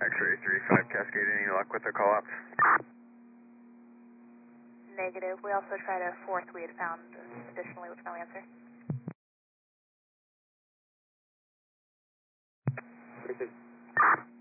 X-ray 35 Cascade, any luck with the call-ups? Negative. We also tried a fourth we had found additionally with no answer. Very good.